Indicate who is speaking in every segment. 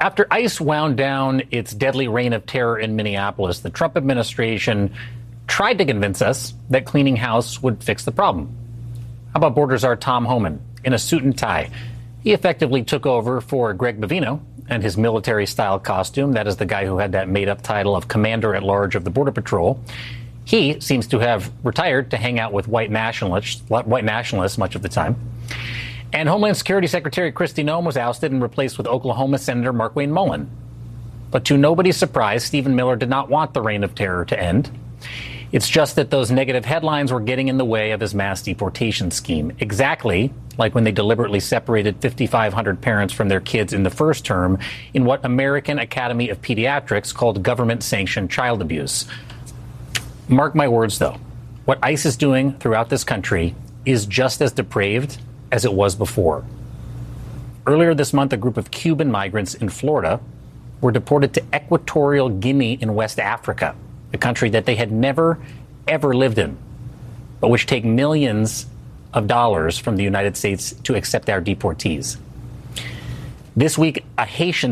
Speaker 1: After ICE wound down its deadly reign of terror in Minneapolis, the Trump administration tried to convince us that cleaning house would fix the problem. How about border czar Tom Homan in a suit and tie? He effectively took over for Greg Bovino and his military-style costume. That is the guy who had that made-up title of Commander-at-Large of the Border Patrol. He seems to have retired to hang out with white nationalists much of the time. And Homeland Security Secretary Kristi Noem was ousted and replaced with Oklahoma Senator Markwayne Mullin. But to nobody's surprise, Stephen Miller did not want the reign of terror to end. It's just that those negative headlines were getting in the way of his mass deportation scheme, exactly like when they deliberately separated 5,500 parents from their kids in the first term in what American Academy of Pediatrics called government-sanctioned child abuse. Mark my words, though, what ICE is doing throughout this country is just as depraved as it was before. Earlier this month, a group of Cuban migrants in Florida were deported to Equatorial Guinea in West Africa, a country that they had never, ever lived in, but which take millions of dollars from the United States to accept our deportees. This week, a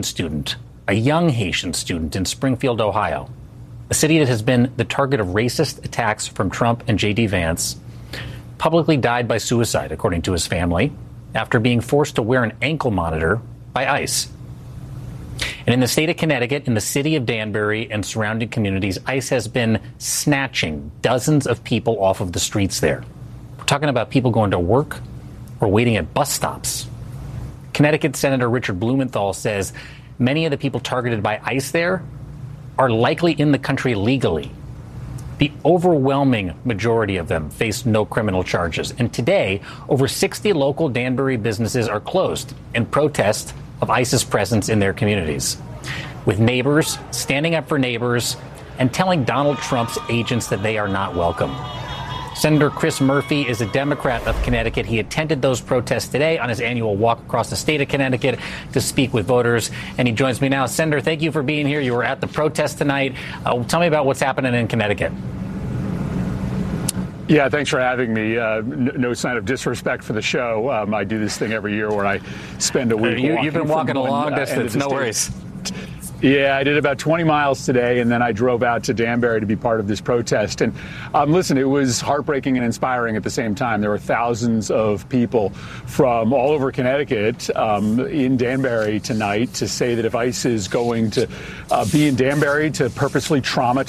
Speaker 1: young Haitian student in Springfield, Ohio, a city that has been the target of racist attacks from Trump and J.D. Vance, publicly died by suicide, according to his family, after being forced to wear an ankle monitor by ICE. And in the state of Connecticut, in the city of Danbury and surrounding communities, ICE has been snatching dozens of people off of the streets there. We're talking about people going to work or waiting at bus stops. Connecticut Senator Richard Blumenthal says many of the people targeted by ICE there are likely in the country legally. The overwhelming majority of them face no criminal charges. And today, over 60 local Danbury businesses are closed in protest of ICE's presence in their communities, with neighbors standing up for neighbors and telling Donald Trump's agents that they are not welcome. Senator Chris Murphy is a Democrat of Connecticut. He attended those protests today on his annual walk across the state of Connecticut to speak with voters, and he joins me now. Senator, thank you for being here. You were at the protest tonight. Tell me about what's happening in Connecticut.
Speaker 2: Yeah, thanks for having me. No sign of disrespect for the show. I do this thing every year where I spend a week walking.
Speaker 1: You've been walking a long distance, no worries.
Speaker 2: Yeah, I did about 20 miles today, and then I drove out to Danbury to be part of this protest. And listen, it was heartbreaking and inspiring at the same time. There were thousands of people from all over Connecticut in Danbury tonight to say that if ICE is going to be in Danbury to purposely traumatize